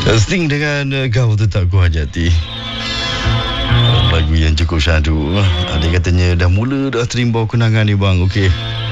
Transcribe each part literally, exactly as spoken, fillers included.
Sting dengan uh, Kau Tetap Ku Hajati. Lagu yang cukup syahdu. Ada katanya dah mula dah terimbau kenangan ni bang. Okey,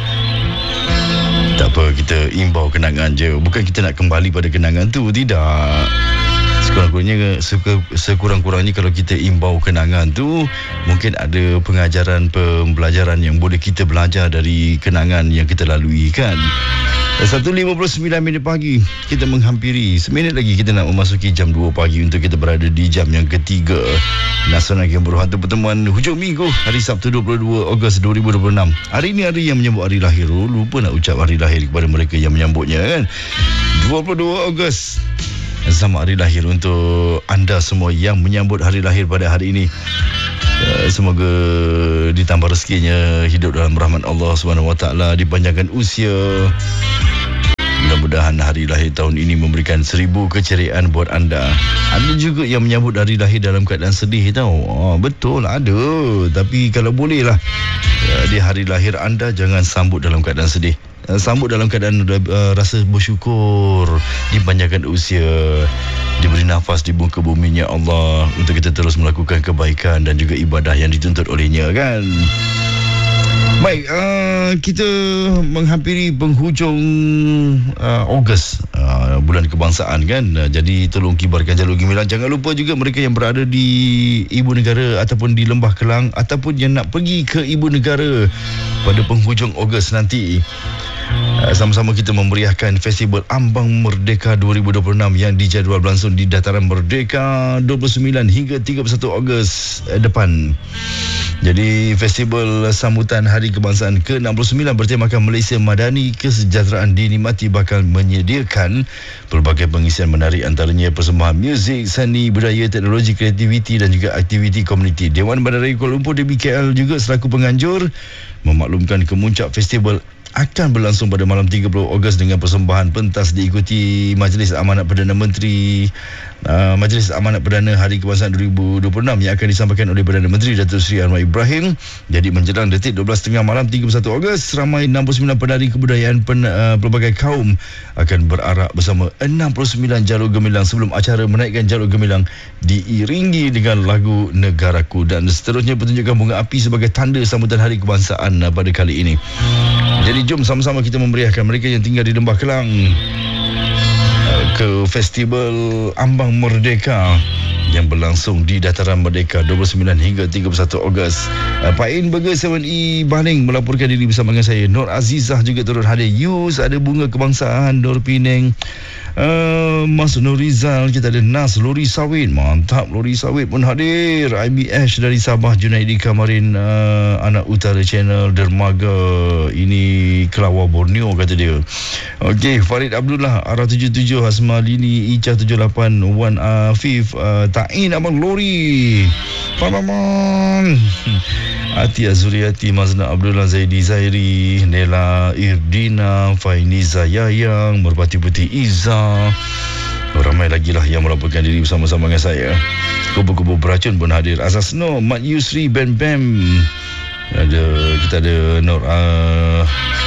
tak apa, kita imbau kenangan je. Bukan kita nak kembali pada kenangan tu, tidak. Sekurang-kurangnya Sekurang-kurangnya kalau kita imbau kenangan tu, mungkin ada pengajaran, pembelajaran yang boleh kita belajar dari kenangan yang kita lalui kan. Satu lima puluh sembilan minit pagi, kita menghampiri seminit lagi kita nak memasuki jam dua pagi untuk kita berada di jam yang ketiga Nasional Game Berhantu Pertemuan hujung minggu, hari Sabtu dua puluh dua Ogos dua ribu dua puluh enam. Hari ini hari yang menyambut hari lahir. Lupa nak ucap hari lahir kepada mereka yang menyambutnya kan. dua puluh dua Ogos, selamat hari lahir untuk anda semua yang menyambut hari lahir pada hari ini. Uh, semoga ditambah rezekinya, hidup dalam rahmat Allah subhanahu wa taala, dipanjangkan usia. Mudah-mudahan hari lahir tahun ini memberikan seribu keceriaan buat anda. Ada juga yang menyambut hari lahir dalam keadaan sedih tau. Oh, betul, ada. Tapi kalau boleh lah, uh, di hari lahir anda jangan sambut dalam keadaan sedih. Uh, sambut dalam keadaan uh, rasa bersyukur, dipanjangkan usia, diberi nafas di muka buminya Allah untuk kita terus melakukan kebaikan dan juga ibadah yang dituntut olehnya kan. Baik, uh, kita menghampiri penghujung uh, Ogos, uh, bulan kebangsaan kan. Uh, jadi tolong kibarkan jalur gemilang. Jangan lupa juga mereka yang berada di ibu negara ataupun di Lembah Kelang ataupun yang nak pergi ke ibu negara pada penghujung Ogos nanti. Uh, sama-sama kita memeriahkan Festival Ambang Merdeka dua ribu dua puluh enam yang dijadual berlangsung di Dataran Merdeka dua puluh sembilan hingga tiga puluh satu Ogos uh, depan. Jadi festival sambutan Hari Kebangsaan ke enam puluh sembilan bertemakan Malaysia Madani Kesejahteraan Dinikmati bakal menyediakan pelbagai pengisian menarik, antaranya persembahan muzik, seni, budaya, teknologi, kreativiti dan juga aktiviti komuniti. Dewan Bandaraya Kuala Lumpur D B K L juga selaku penganjur memaklumkan kemuncak festival akan berlangsung pada malam tiga puluh Ogos dengan persembahan pentas diikuti Majlis Amanat Perdana Menteri uh, Majlis Amanat Perdana Hari Kebangsaan dua ribu dua puluh enam yang akan disampaikan oleh Perdana Menteri Datuk Seri Anwar Ibrahim. Jadi menjelang detik dua belas tiga puluh malam tiga puluh satu Ogos, ramai enam puluh sembilan penari kebudayaan pen, uh, pelbagai kaum akan berarak bersama enam puluh sembilan jalur gemilang sebelum acara menaikkan jalur gemilang diiringi dengan lagu Negaraku, dan seterusnya pertunjukan bunga api sebagai tanda sambutan Hari Kebangsaan uh, pada kali ini. Jadi jom sama-sama kita memeriahkan mereka yang tinggal di Lembah Kelang uh, ke Festival Ambang Merdeka yang berlangsung di Dataran Merdeka dua puluh sembilan hingga tiga puluh satu Ogos. Uh, Pain Burger tujuh E Baling melaporkan diri bersama dengan saya. Nur Azizah juga turut hadir. Yus, ada Bunga Kebangsaan, Nur Penang. Uh, Mas Nurizal, kita ada Nas Lori Sawit, mantap, Lori Sawit pun hadir. I B H dari Sabah, Junaidi Kamarin, uh, Anak Utara Channel Dermaga, ini Kelawar Borneo kata dia. Okey, Farid Abdullah Arah tujuh tujuh, Hasma Lini Icah tujuh lapan, Wan Afif, uh, Ta'in Abang Lori, Pamaman, Ati Azuriati, Mazna Abdullah Zaidi Zairi, Nela Irdina, Fainiza Yayang, Merpati Putih Iza. Ramai lagi lah yang melaporkan diri bersama-sama dengan saya. Kubu-kubu beracun pun hadir. Azaz No, Mat Yusri, Ben Bam. Ada, kita ada Nur uh,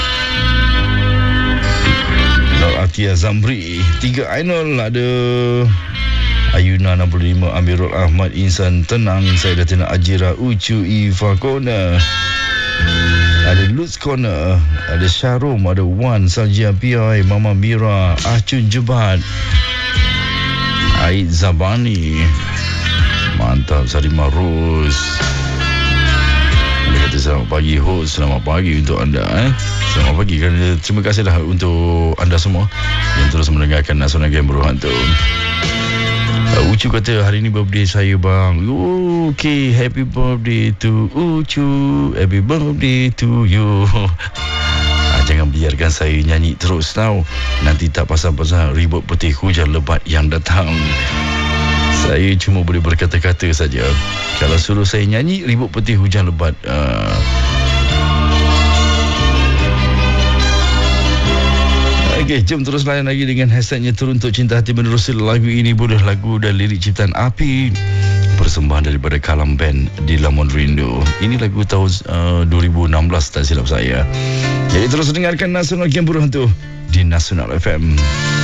Nur Atia Zamri, Tiga Ainul, ada Ayuna enam puluh lima, Amirul Ahmad, Insan Tenang, saya Datina Ajira, Ucu Ifa Kona, ada Lutz Corner, ada Syarum, ada Wan, Saljia P I, Mama Mira, Acun Jebat, Aid Zabani, mantap, Sarimah Rose. Dia kata selamat pagi host, selamat pagi untuk anda eh. Selamat pagi, kerana terima kasihlah untuk anda semua yang terus mendengarkan Nasional Game Berhantu. Uh, Ucu kata hari ni birthday saya bang. Oh, okay, happy birthday to Ucu, happy birthday to you. uh, Jangan biarkan saya nyanyi terus tau. Nanti tak pasal-pasal ribut putih hujan lebat yang datang. Saya cuma boleh berkata-kata saja. Kalau suruh saya nyanyi ribut putih hujan lebat, uh, Okey, jom terus layan lagi dengan hashtagnya Teruntuk Cinta Hati Menerusi lagu ini. Boleh lagu dan lirik ciptaan Api, persembahan daripada Kalam Band di Lamun Rindu. Ini lagu tahun uh, dua ribu enam belas tak silap saya. Jadi terus dengarkan Nasional Game Berhantu di Nasional F M.